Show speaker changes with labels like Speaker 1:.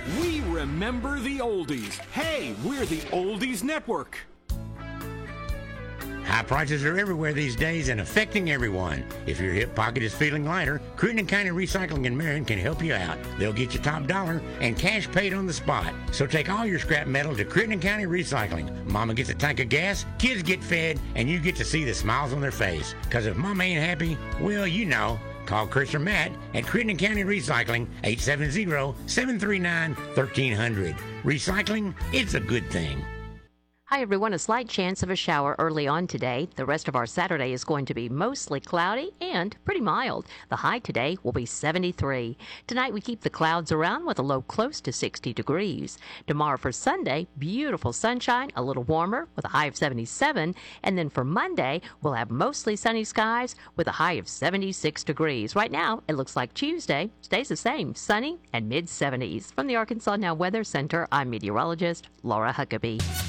Speaker 1: We remember the oldies. Hey, we're the Oldies Network.
Speaker 2: High prices are everywhere these days and affecting everyone. If your hip pocket is feeling lighter, Crittenden County Recycling in Marion can help you out. They'll get you top dollar and cash paid on the spot. So take all your scrap metal to Crittenden County Recycling. Mama gets a tank of gas, kids get fed, and you get to see the smiles on their face. Because if Mama ain't happy, well, you know. Call Chris or Matt at Crittenden County Recycling, 870-739-1300. Recycling, it's a good thing.
Speaker 3: Hi, everyone. A slight chance of a shower early on today. The rest of our Saturday is going to be mostly cloudy and pretty mild. The high today will be 73. Tonight, we keep the clouds around with a low close to 60 degrees. Tomorrow for Sunday, beautiful sunshine, a little warmer with a high of 77. And then for Monday, we'll have mostly sunny skies with a high of 76 degrees. Right now, it looks like Tuesday stays the same, sunny and mid-70s. From the Arkansas Now Weather Center, I'm meteorologist Laura Huckabee.